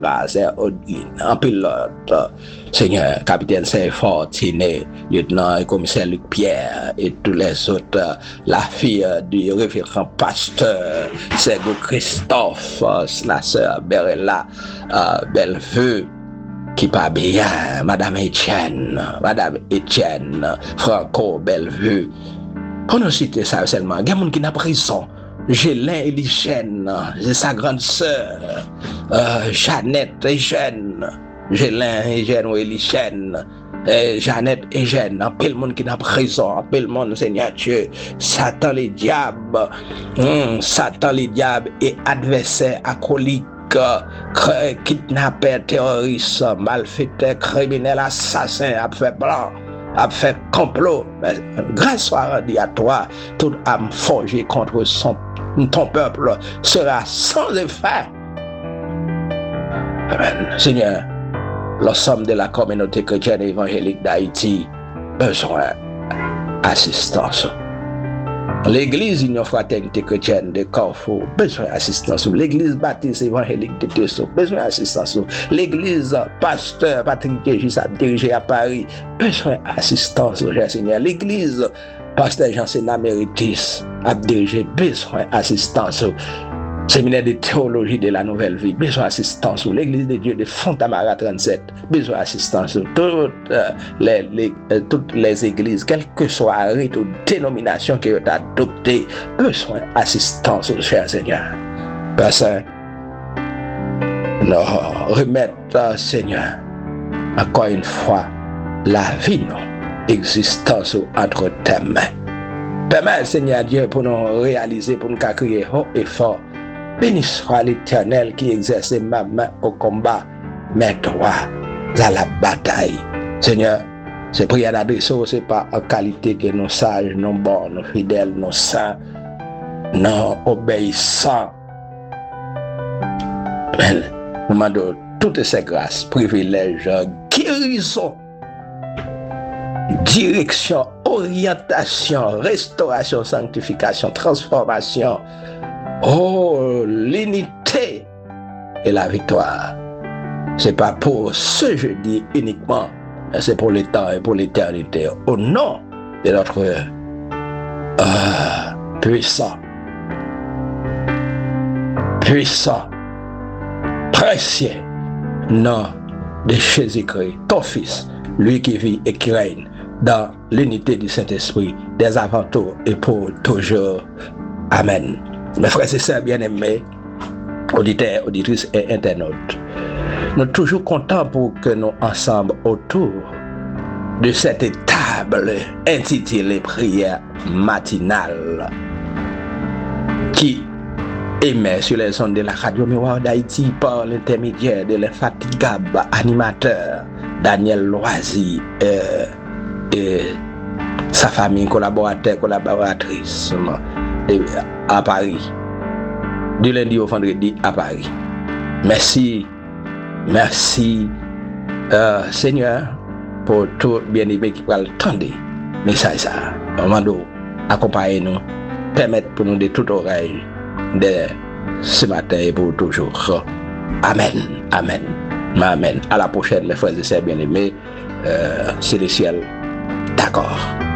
c'est en pilote, Seigneur, capitaine Saint-Fort, Tiné, lieutenant et commissaire Luc Pierre et tous les autres, la fille du révérend pasteur Sergo Christophe, la sœur Berella Bellevue, qui pas bien, Madame Etienne, Franco Bellevue. On nous cite ça seulement. Il y a des gens qui n'ont pas raison. Gélin et Lichène, c'est sa grande sœur, Jeannette et Jeanne, Gélin et Jeanne ou Lichène, Jeannette et Jeanne, un peu le monde qui n'a pas raison, un peu le monde, Seigneur Dieu, Satan les diables et adversaires acolytes, kidnappeurs, terroristes, malfaiteurs, criminels, assassins, a fait blanc, a fait complot. Mais grâce soit rendue à toi, toute âme forgée contre ton peuple sera sans effet. Amen. Seigneur, l'ensemble de la communauté chrétienne évangélique d'Haïti besoin d'assistance. L'église Union Fraternité Chrétienne de Carrefour, besoin d'assistance. L'église Baptiste Évangélique de Tesso, besoin d'assistance. L'église Pasteur Patrick Tégis a dirigé à Paris, besoin d'assistance, Seigneur. L'église Pasteur Jean-Sénat Méritis a dirigé, besoin d'assistance. Séminaire de théologie de la nouvelle vie, besoin d'assistance. L'église de Dieu de Fontamara 37, besoin d'assistance. Toutes les églises, quelle que soit la rite ou dénomination qui est adoptée, besoin d'assistance, cher Seigneur. Parce que nous remettons, Seigneur, encore une fois, la vie, l'existence entre tes mains. Permets, Seigneur Dieu, pour nous réaliser, pour nous crier haut et fort. Béni soit l'Éternel qui exerce ma main au combat, mes doigts à la bataille. Seigneur, ces prières d'adresse, c'est pas en qualité que nous sages, nous bons, nous fidèles, nous saints, nous obéissants. Mais nous demandons toutes ces grâces, privilèges, guérison, direction, orientation, restauration, sanctification, transformation. Oh, l'unité et la victoire. C'est pas pour ce jeudi uniquement, mais c'est pour le temps et pour l'éternité. Au nom de notre puissant, précieux nom de Jésus-Christ, ton Fils, lui qui vit et qui règne dans l'unité du Saint-Esprit, dès avant tout et pour toujours. Amen. Mes frères et sœurs bien-aimés, auditeurs, auditrices et internautes, nous sommes toujours contents pour que nous ensemble autour de cette table intitulée Prière matinale qui émet sur les ondes de la radio Miroir d'Haïti par l'intermédiaire de l'infatigable animateur Daniel Loisy et sa famille, collaboratrice à Paris, du lundi au vendredi à Paris. Merci, Seigneur, pour tout bien-aimé qui va entendre message ça. Amando, accompagnez-nous, permettez pour nous de toute oreille de ce matin et pour toujours. Amen, amen, amen. À la prochaine, mes frères et sœurs bien-aimés, c'est le ciel. D'accord.